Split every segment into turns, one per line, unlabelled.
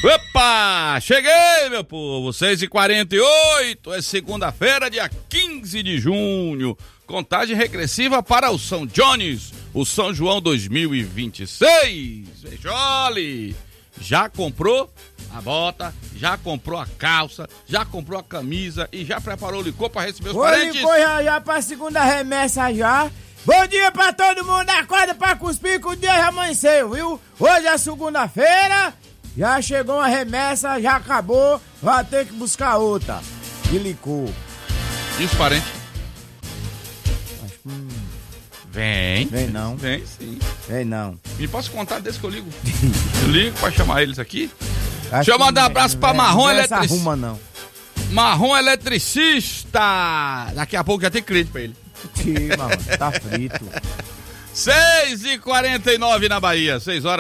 Opa! Cheguei, meu povo! 6h48, é segunda-feira, dia 15 de junho. Contagem regressiva para o São Jones, o São João 2026. Vejole! Já comprou a bota, já comprou a calça, já comprou a camisa e já preparou o licor para receber os parentes?
O licor já pra segunda remessa já. Bom dia pra todo mundo, acorda pra cuspir que o dia já amanheceu, viu? Hoje é segunda-feira, já chegou uma remessa, já acabou, vai ter que buscar outra de licor.
E os parentes? Vem.
Vem não.
Vem sim.
Vem não.
Me posso contar desse que eu ligo? Eu ligo pra chamar eles aqui. Deixa eu mandar um abraço pra Marrom Eletricista.
Arruma não.
Marrom Eletricista. Daqui a pouco já tem crédito pra ele.
Mano, tá frito.
6h49 na Bahia,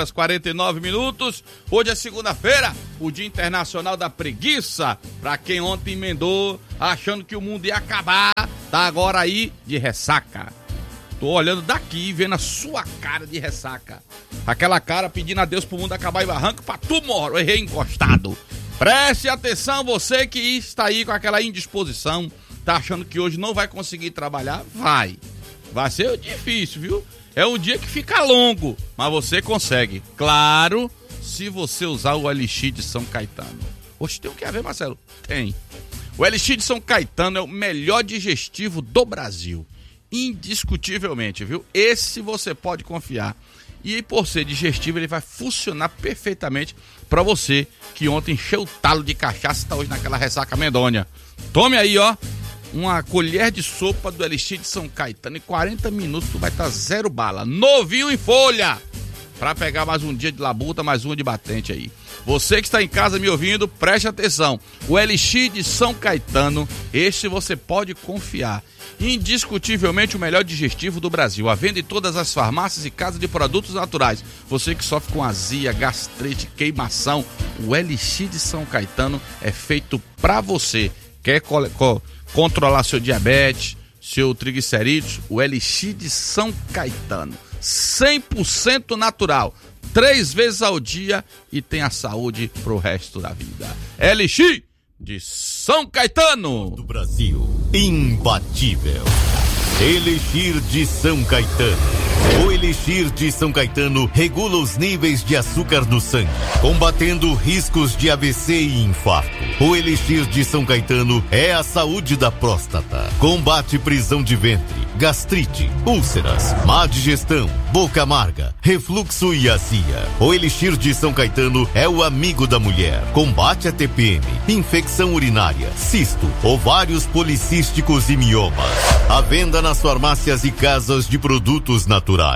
6h49. Hoje é segunda-feira, o Dia Internacional da Preguiça. Pra quem ontem emendou, achando que o mundo ia acabar, tá agora aí de ressaca. Tô olhando daqui, vendo a sua cara de ressaca. Aquela cara pedindo a Deus pro mundo acabar em barranco pra tu morrer errei encostado. Preste atenção, você que está aí com aquela indisposição, tá achando que hoje não vai conseguir trabalhar? Vai ser difícil, viu? É um dia que fica longo, mas você consegue. Claro, se você usar o Elixir de São Caetano. Oxe, tem o que a ver, Marcelo? Tem. O Elixir de São Caetano é o melhor digestivo do Brasil. Indiscutivelmente, viu? Esse você pode confiar. E por ser digestivo, ele vai funcionar perfeitamente para você que ontem encheu o talo de cachaça e tá hoje naquela ressaca medonha. Tome aí, ó, uma colher de sopa do Elixir de São Caetano. Em 40 minutos tu vai estar zero bala. Novinho em folha. Pra pegar mais um dia de labuta, mais uma de batente aí. Você que está em casa me ouvindo, preste atenção. O Elixir de São Caetano, este você pode confiar. Indiscutivelmente o melhor digestivo do Brasil. À venda em todas as farmácias e casas de produtos naturais. Você que sofre com azia, gastrite, queimação, o Elixir de São Caetano é feito pra você. Quer controlar seu diabetes, seu triglicerídeos? O Elixir de São Caetano. 100% natural. 3 vezes ao dia e tem a saúde pro resto da vida. Elixir de São Caetano.
Do Brasil, imbatível. Elixir de São Caetano. O Elixir de São Caetano regula os níveis de açúcar no sangue, combatendo riscos de AVC e infarto. O Elixir de São Caetano é a saúde da próstata. Combate prisão de ventre, gastrite, úlceras, má digestão, boca amarga, refluxo e azia. O Elixir de São Caetano é o amigo da mulher. Combate a TPM, infecção urinária, cisto, ovários policísticos e miomas. À venda nas farmácias e casas de produtos naturais.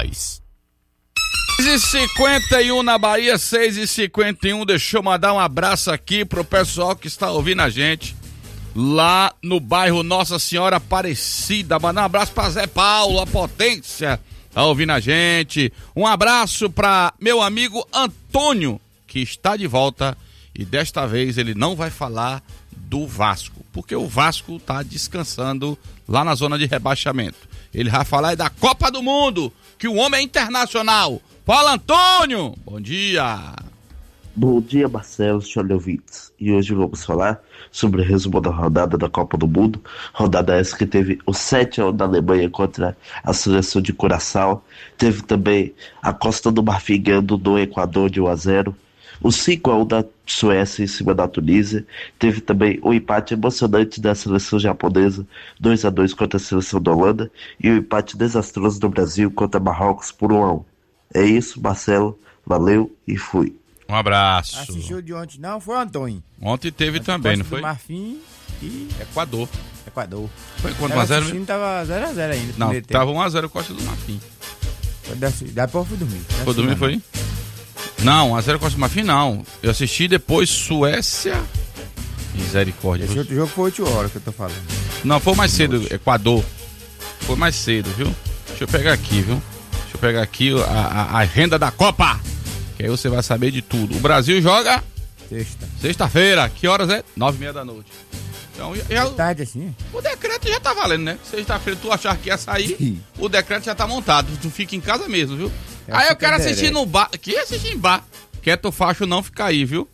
6h51 na Bahia, 6h51. Deixa eu mandar um abraço aqui pro pessoal que está ouvindo a gente lá no bairro Nossa Senhora Aparecida. Mandar um abraço pra Zé Paulo, a potência, tá ouvindo a gente. Um abraço pra meu amigo Antônio, que está de volta e desta vez ele não vai falar do Vasco, porque o Vasco tá descansando lá na zona de rebaixamento. Ele vai falar da Copa do Mundo, que o homem é internacional. Fala, Antônio! Bom dia!
Bom dia, Marcelo, senhor ouvintes. E hoje vamos falar sobre o resumo da rodada da Copa do Mundo. Rodada essa que teve o 7-1 da Alemanha contra a seleção de Curaçao. Teve também a Costa do Marfim ganhando do Equador de 1-0. O 5-1 da Suécia em cima da Tunísia. Teve também o empate emocionante da seleção japonesa, 2-2 contra a seleção da Holanda. E o empate desastroso do Brasil contra Marrocos por 1-1. É isso, Marcelo. Valeu e fui.
Um abraço.
Assistiu de ontem não? Foi o Antônio.
Ontem teve também, não foi?
Marfim e
Equador. Foi quanto? 1-0?
O time tava 0-0 ainda.
Não, tava 1-0 Costa do Marfim.
Depois eu fui dormir.
Foi dormir, foi? Não, 1-0 Costa do Marfim não. Eu assisti depois Suécia. Misericórdia.
Esse outro jogo foi 8 horas que eu tô falando.
Não, foi mais cedo, Equador. Foi mais cedo, viu? Deixa eu pegar aqui, viu? Deixa eu pegar aqui a agenda da Copa. Que aí você vai saber de tudo. O Brasil joga sexta-feira. Que horas é? 9h30 da noite. Então, já,
tarde assim?
O decreto já tá valendo, né? Sexta-feira tu achar que ia sair, o decreto já tá montado. Tu fica em casa mesmo, viu? Aí eu quero assistir no bar. Que assistir em bar? Quieto facho não fica aí, viu?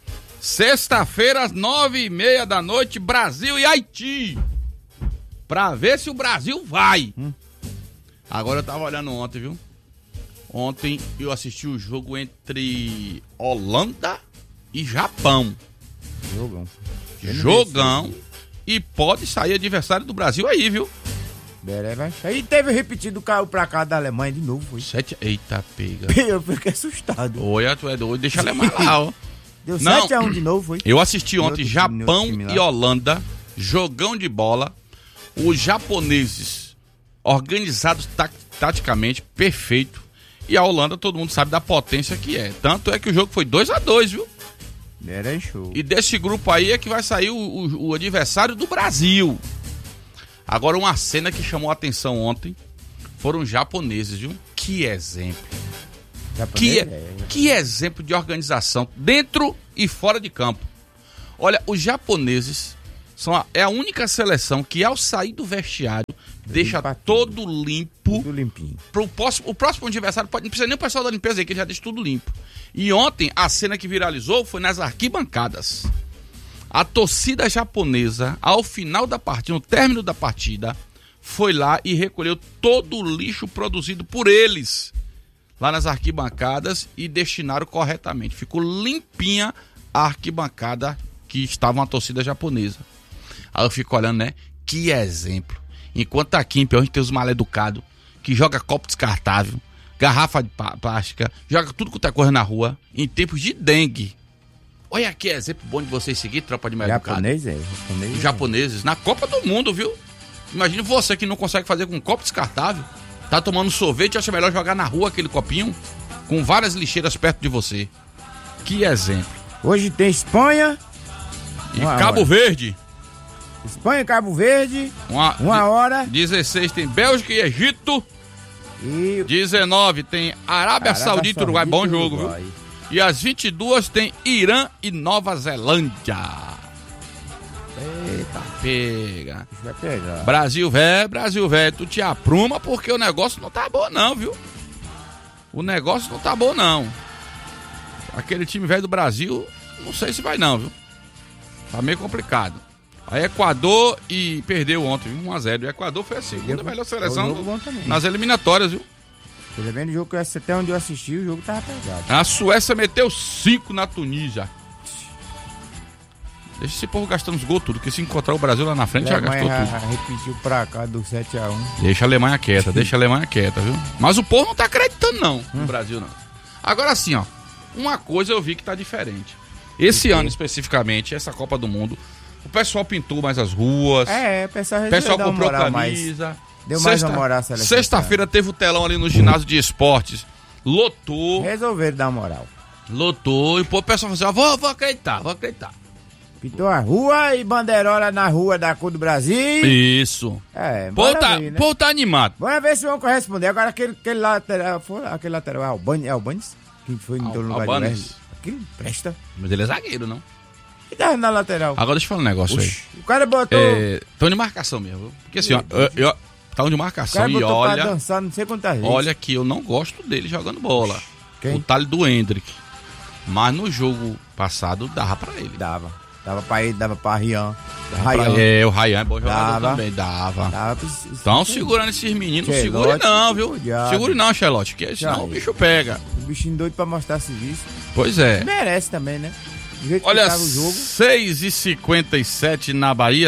Sexta-feira, às 9h30 da noite, Brasil e Haiti. Pra ver se o Brasil vai. Agora eu tava olhando ontem, viu? Ontem eu assisti o jogo entre Holanda e Japão. Jogão. E pode sair adversário do Brasil aí, viu?
Aí teve repetido, caiu pra cá da Alemanha de novo. Foi.
7... Eita, pega.
Eu fiquei assustado.
Oi, tu é doido, deixa a Alemanha lá, ó.
Deu 7-1 de novo, foi?
Eu assisti ontem Japão e Holanda, jogão de bola. Os japoneses organizados taticamente, perfeito. E a Holanda, todo mundo sabe da potência que é. Tanto é que o jogo foi 2-2, viu?
Era show.
E desse grupo aí é que vai sair o adversário do Brasil. Agora, uma cena que chamou a atenção ontem foram os japoneses, viu? Que exemplo. Que exemplo de organização dentro e fora de campo. Olha, os japoneses é a única seleção que, ao sair do vestiário, deixa todo limpo.
Tudo limpinho.
O próximo adversário não precisa nem o pessoal da limpeza aí, que ele já deixa tudo limpo. E ontem, a cena que viralizou foi nas arquibancadas. A torcida japonesa, ao final da partida, no término da partida, foi lá e recolheu todo o lixo produzido por eles lá nas arquibancadas e destinaram corretamente. Ficou limpinha a arquibancada que estava uma torcida japonesa. Aí eu fico olhando, né? Que exemplo. Enquanto aqui em Piauí a gente tem os mal-educados que joga copo descartável, garrafa de plástica, joga tudo que tá correndo na rua, em tempos de dengue. Olha que exemplo bom de vocês seguir, tropa de mal-educado. Os japoneses, na Copa do Mundo, viu? Imagina você que não consegue fazer com um copo descartável, tá tomando sorvete e acha melhor jogar na rua aquele copinho com várias lixeiras perto de você. Que exemplo.
Hoje tem Espanha
e Cabo Verde.
Espanha e Cabo Verde, uma hora.
16 tem Bélgica e Egito.
E
19 tem Arábia Saudita e Uruguai. Bom jogo, viu? E às 22 tem Irã e Nova Zelândia.
Eita,
pega.
Vai pegar.
Brasil, velho, tu te apruma porque o negócio não tá bom não, viu? O negócio não tá bom não. Aquele time velho do Brasil, não sei se vai não, viu? Tá meio complicado. Aí Equador e perdeu ontem, 1-0. O Equador foi a segunda melhor seleção nas eliminatórias, viu?
Pelo menos o jogo que até onde eu assisti, o jogo tava pesado.
A Suécia meteu 5 na Tunísia. Deixa esse povo gastando os gols tudo, que se encontrar o Brasil lá na frente já gastou tudo.
Repetiu pra cá do 7-1.
Deixa a Alemanha quieta, viu? Mas o povo não tá acreditando não, no Brasil não. Agora sim, ó, uma coisa eu vi que tá diferente. Esse ano especificamente, essa Copa do Mundo, o pessoal pintou mais as ruas.
O pessoal
comprou camisa.
Deu mais uma moral à seleção.
Sexta-feira teve o telão ali no ginásio de esportes. Lotou.
Resolveram dar moral.
Lotou. E o pessoal falou assim, vou acreditar.
Pintou a rua e bandeirola na rua da cor do Brasil.
Isso. O povo tá animado.
Bora ver se vão corresponder. Agora aquele lateral, é Albanes? Que foi no lugar de aquilo presta.
Mas ele é zagueiro, não?
E tá na lateral.
Agora deixa eu falar um negócio aí.
O cara botou...
Tão de marcação mesmo. Porque assim, ó, tá de marcação e olha...
Pra dançar, não sei quantas vezes.
Olha que eu não gosto dele jogando bola.
Quem?
O talho do Hendrick. Mas no jogo passado dava pra ele.
Dava pra ele, dava pra Rian.
O Ryan é bom jogador também. Dava. Então segurando esses meninos, não segure não, viu? Segure não, Chelote, que senão o bicho pega.
O bichinho doido pra mostrar serviço.
Pois é.
Merece também, né?
Olha, 6h57 na Bahia,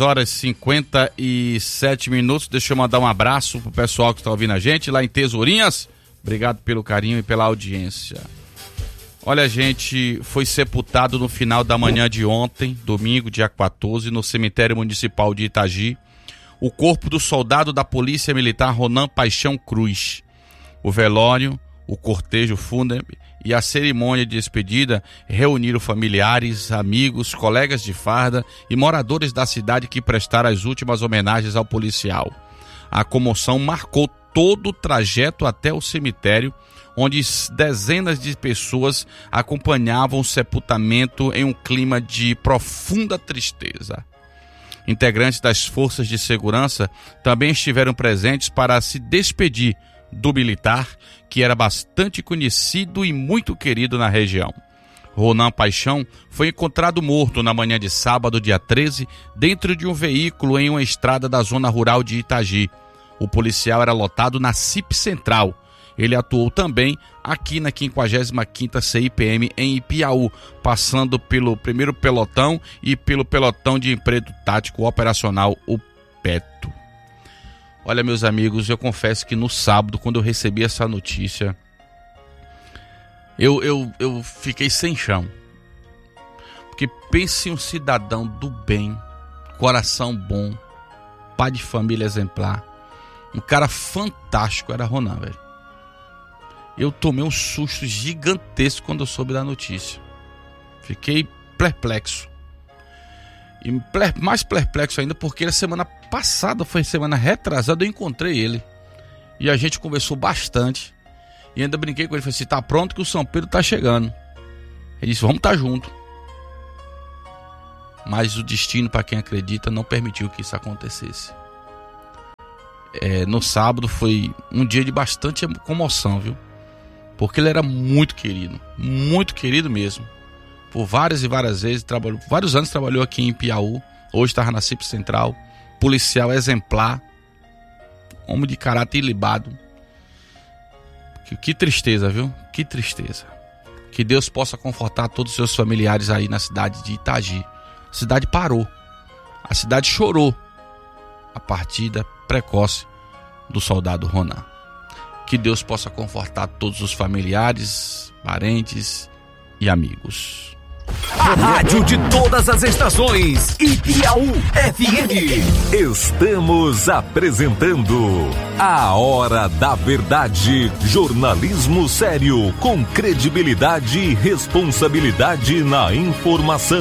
6h57. Deixa eu mandar um abraço pro pessoal que está ouvindo a gente lá em Tesourinhas. Obrigado pelo carinho e pela audiência. Olha, a gente foi sepultado no final da manhã de ontem, domingo, dia 14, no cemitério municipal de Itagi, o corpo do soldado da Polícia Militar Ronan Paixão Cruz. O velório, o cortejo fúnebre e a cerimônia de despedida reuniram familiares, amigos, colegas de farda e moradores da cidade que prestaram as últimas homenagens ao policial. A comoção marcou todo o trajeto até o cemitério, onde dezenas de pessoas acompanhavam o sepultamento em um clima de profunda tristeza. Integrantes das forças de segurança também estiveram presentes para se despedir do militar, que era bastante conhecido e muito querido na região. Ronan Paixão, foi encontrado morto na manhã de sábado, dia 13, dentro de um veículo em uma estrada da zona rural de Itagi. O policial era lotado na CIP Central. Ele atuou também aqui na 55ª CIPM em Ipiaú, passando pelo primeiro pelotão e pelo pelotão de emprego tático operacional, o PETO. Olha, meus amigos, eu confesso que no sábado, quando eu recebi essa notícia, eu fiquei sem chão. Porque pense em um cidadão do bem, coração bom, pai de família exemplar, um cara fantástico, era Ronan, velho. Eu tomei um susto gigantesco quando eu soube da notícia. Fiquei perplexo. E mais perplexo ainda porque a semana passada, foi semana retrasada, eu encontrei ele. E a gente conversou bastante. E ainda brinquei com ele, falei assim, tá pronto que o São Pedro tá chegando. Ele disse, vamos estar junto. Mas o destino, para quem acredita, não permitiu que isso acontecesse. No sábado foi um dia de bastante comoção, viu? Porque ele era muito querido mesmo. Por várias e várias vezes, vários anos trabalhou aqui em Ipiaú, hoje estava na CIP Central, policial exemplar, homem de caráter ilibado. Que tristeza, viu? Que tristeza. Que Deus possa confortar todos os seus familiares aí na cidade de Itagi. A cidade parou, a cidade chorou a partida precoce do soldado Ronan. Que Deus possa confortar todos os familiares, parentes e amigos.
A rádio de todas as estações, Ipiaú FM. Estamos apresentando A Hora da Verdade. Jornalismo sério, com credibilidade e responsabilidade na informação.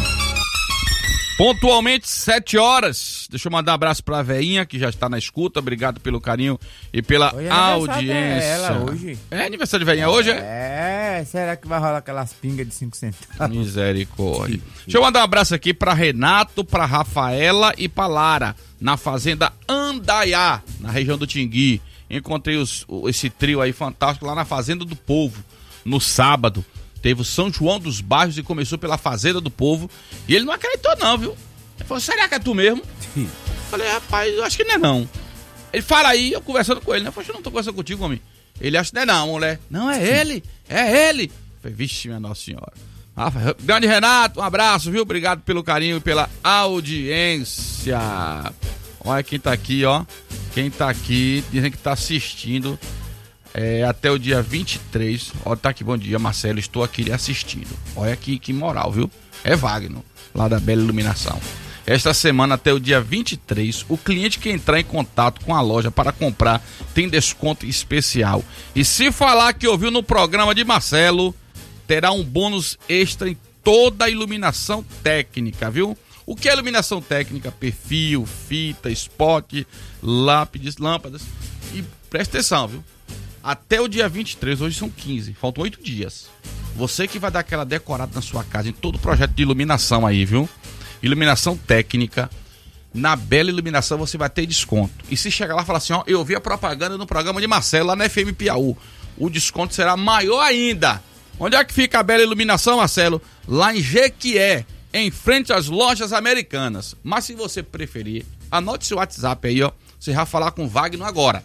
Pontualmente 7 horas. Deixa eu mandar um abraço pra veinha que já está na escuta. Obrigado pelo carinho e pela audiência.
Ela hoje.
É aniversário de veinha hoje,
Será que vai rolar aquelas pingas de 5 centavos?
Misericórdia. Deixa eu mandar um abraço aqui pra Renato, pra Rafaela e pra Lara, na fazenda Andaiá, na região do Tingui. Encontrei esse trio aí fantástico lá na Fazenda do Povo, no sábado. Teve o São João dos Bairros e começou pela Fazenda do Povo. E ele não acreditou não, viu? Ele falou, será que é tu mesmo? Eu falei, rapaz, eu acho que não é não. Ele fala aí, eu conversando com ele, né? Eu falei, eu não tô conversando contigo, homem. Ele acha que não é não, mulher. Não, é ele, é ele. Eu falei, vixe, minha Nossa Senhora. Grande Renato, um abraço, viu? Obrigado pelo carinho e pela audiência. Olha quem tá aqui, ó. Quem tá aqui, dizem que tá assistindo até o dia 23. Olha, tá aqui, bom dia, Marcelo, estou aqui lhe assistindo. Olha aqui, que moral, viu? É Wagner, lá da Bela Iluminação. Esta semana, até o dia 23, o cliente que entrar em contato com a loja para comprar tem desconto especial. E se falar que ouviu no programa de Marcelo, terá um bônus extra em toda a iluminação técnica, viu? O que é iluminação técnica? Perfil, fita, spot, lápides, lâmpadas. E presta atenção, viu? Até o dia 23, hoje são 15, faltam 8 dias. Você que vai dar aquela decorada na sua casa, em todo o projeto de iluminação aí, viu? Iluminação técnica, na Bela Iluminação você vai ter desconto. E se chegar lá e falar assim, ó, eu vi a propaganda no programa de Marcelo lá na FM Piauí, o desconto será maior ainda. Onde é que fica a Bela Iluminação, Marcelo? Lá em Jequié, em frente às lojas americanas. Mas se você preferir, anote seu WhatsApp aí, ó. Você vai falar com o Wagner agora.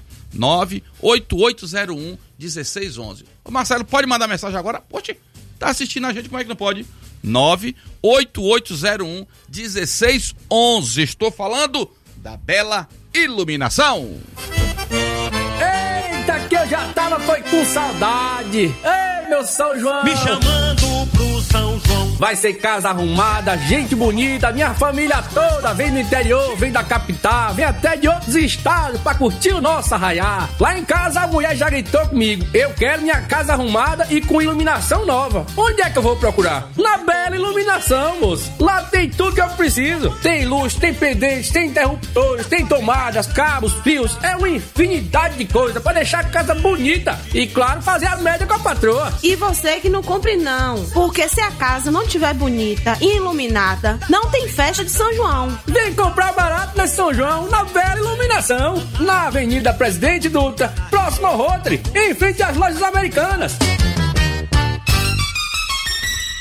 98801-1611. Ô Marcelo, pode mandar mensagem agora? Poxa, tá assistindo a gente, como é que não pode? 98801-1611. Estou falando da Bela Iluminação.
Eita, que eu já tava com saudade. Ei, meu São João.
Me chamando pro São João.
Vai ser casa arrumada, gente bonita, minha família toda vem do interior, vem da capital, vem até de outros estados pra curtir o nosso arraiá. Lá em casa a mulher já gritou comigo, eu quero minha casa arrumada e com iluminação nova. Onde é que eu vou procurar? Na Bela Iluminação, moço. Lá tem tudo que eu preciso. Tem luz, tem pendentes, tem interruptores, tem tomadas, cabos, fios, é uma infinidade de coisas pra deixar a casa bonita. E claro, fazer a média com a patroa.
E você que não compre não, porque se a casa não estiver bonita e iluminada, não tem festa de São João.
Vem comprar barato nesse São João, na Bela Iluminação, na Avenida Presidente Dutra, próximo ao Rotary, em frente às lojas americanas.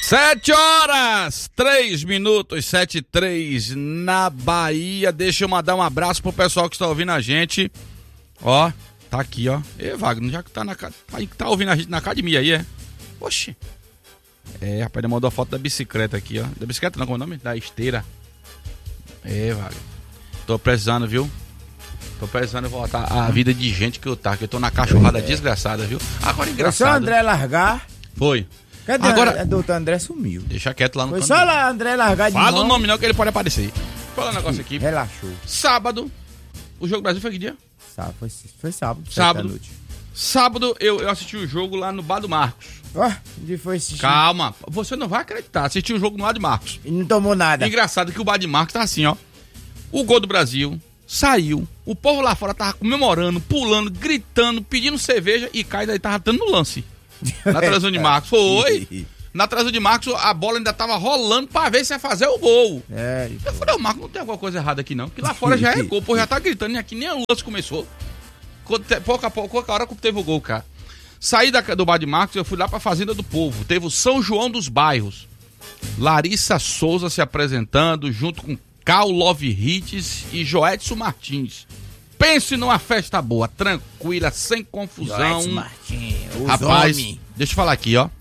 7h03, 7h03 na Bahia. Deixa eu mandar um abraço pro pessoal que está ouvindo a gente. Ó, tá aqui, ó. Wagner, já que tá ouvindo a gente na academia aí, é? Oxi. Rapaz, ele mandou a foto da bicicleta aqui, ó. Da bicicleta não, como é o nome? Da esteira. Wagner. Tô precisando, viu? Tô precisando voltar a vida de gente que eu tô na cachorrada desgraçada, viu? Agora engraçado.
Foi só André largar.
Foi.
Cadê?
Agora,
o doutor André sumiu.
Deixa quieto lá no
canto.
Foi
só lá André largar de
Fala o nome não que ele pode aparecer. Fala um negócio aqui.
Relaxou.
Sábado. O jogo do Brasil foi que dia?
Foi sábado.
Sábado eu assisti o jogo lá no Bar do Marcos.
Onde foi assistir?
Calma, você não vai acreditar. Assisti o jogo no Bar do Marcos.
E não tomou nada.
Engraçado que o Bar do Marcos tá assim, ó. O gol do Brasil saiu. O povo lá fora tava comemorando, pulando, gritando, pedindo cerveja e Caio daí tava dando no lance. Na televisão de Marcos. Foi. Na televisão de Marcos a bola ainda tava rolando pra ver se ia fazer o gol. Eu falei, Marcos, não tem alguma coisa errada aqui não. Que lá fora já é gol, pô, já tá gritando e aqui nem o lance começou. Pouca hora que teve o gol, cara. Saí do Bar de Marcos, eu fui lá pra Fazenda do Povo. Teve o São João dos Bairros. Larissa Souza se apresentando junto com Cal Love Hits e Joedson Martins. Pense numa festa boa, tranquila, sem confusão.
Joedson Martins,
rapaz, deixa eu falar aqui, ó.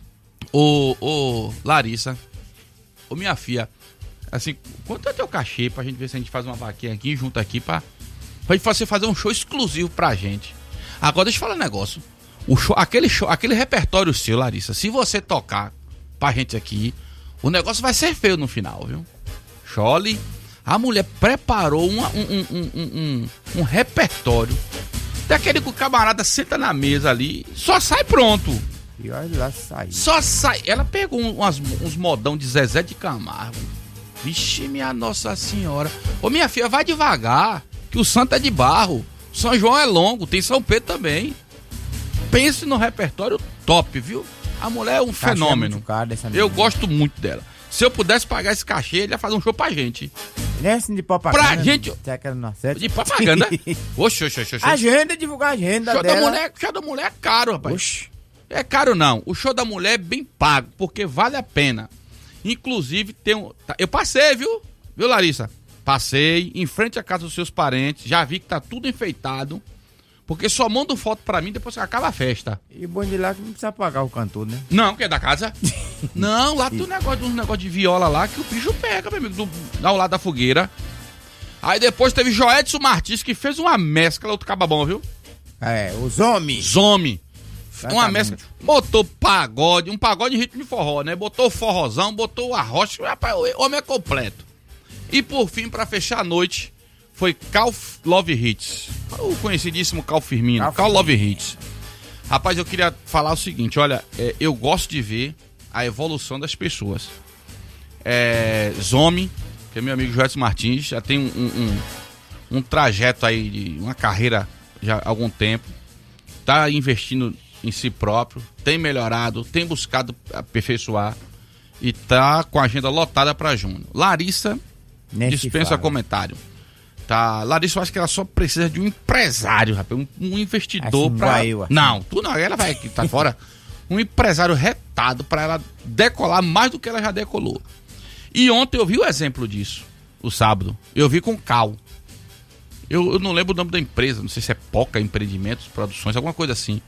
Ô Larissa, minha filha, assim, quanto é teu cachê pra gente ver se a gente faz uma vaquinha aqui, junto aqui, pra você fazer um show exclusivo pra gente. Agora deixa eu falar um negócio. Aquele repertório seu, Larissa, se você tocar pra gente aqui, o negócio vai ser feio no final, viu? Chole, a mulher preparou um repertório daquele que o camarada senta na mesa ali, só sai pronto.
E olha lá, saiu.
Só sai. Ela pegou uns modão de Zezé de Camargo. Vixe, minha Nossa Senhora. Ô, minha filha, vai devagar, que o santo é de barro. São João é longo, tem São Pedro também. Pense no repertório top, viu? A mulher é um fenômeno. Eu gosto muito dela. Se eu pudesse pagar esse cachê, ele ia fazer um show pra gente.
Ele é assim de propaganda.
Pra gente. De propaganda? Oxe.
Agenda, divulgar a agenda dela.
Show da mulher é caro, rapaz.
Oxe.
É caro não. O show da mulher é bem pago, porque vale a pena. Inclusive, eu passei, viu, Larissa? Passei em frente à casa dos seus parentes, já vi que tá tudo enfeitado, porque só mandam foto pra mim depois que acaba a festa.
E bom de lá que não precisa pagar o cantor, né?
Não, que é da casa. Não, lá tem um negócio de viola lá que o bicho pega, meu amigo, ao lado da fogueira. Aí depois teve Joedson Martins, que fez uma mescla, outro cababão, viu?
Os homens.
Uma mescla, botou pagode, um pagode em ritmo de forró, né? Botou o forrozão, botou a rocha, rapaz, o homem é completo. E por fim, pra fechar a noite, foi Cal Love Hits, o conhecidíssimo Cal Firmino, Cal Love Hits. Rapaz, eu queria falar o seguinte, olha, eu gosto de ver a evolução das pessoas. Zomi, que é meu amigo Joedson Martins, já tem um trajeto aí, de uma carreira já há algum tempo, tá investindo em si próprio, tem melhorado, tem buscado aperfeiçoar e tá com a agenda lotada pra Júnior. Larissa dispensa comentário. Tá, Larissa, eu acho que ela só precisa de um empresário, rapaz, um investidor pra... Não, tu não, ela vai aqui, tá fora. Um empresário retado pra ela decolar mais do que ela já decolou. E ontem eu vi o exemplo disso, o sábado. Eu vi com o Cal. Eu não lembro o nome da empresa, não sei se é Poca Empreendimentos, Produções, alguma coisa assim.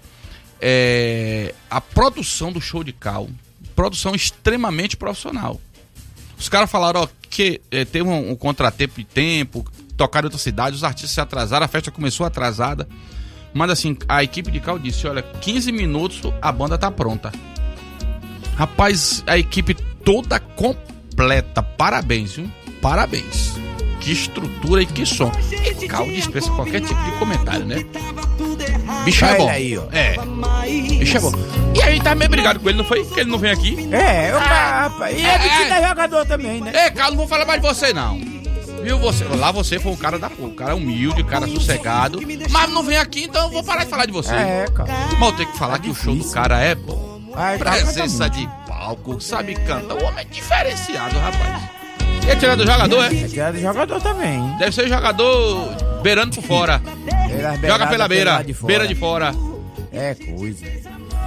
A produção do show de Cal, produção extremamente profissional. Os caras falaram que teve um contratempo de tempo, tocaram em outra cidade, os artistas se atrasaram, a festa começou atrasada. Mas assim, a equipe de Cal disse, olha, 15 minutos a banda tá pronta. Rapaz, a equipe toda completa, parabéns, viu? Parabéns. Que estrutura e que som. E Cal dispensa qualquer tipo de comentário, né? Bicho é bom.
Aí, ó.
Bicho é bom. E aí tá meio brigado com ele, não foi? Que ele não vem aqui.
Rapaz. E ele que é jogador também, né?
Cal, não vou falar mais de você, não. Viu, lá você foi um cara o cara humilde, cara sossegado. Mas não vem aqui, então eu vou parar de falar de você.
Cara.
Mas eu tenho que falar que o show do cara é bom. Presença de palco, sabe cantar. O homem é diferenciado, rapaz. E é tirado do jogador, é?
É tirado do jogador também.
Deve ser jogador beirando por fora. Joga pela beira de fora.
É coisa.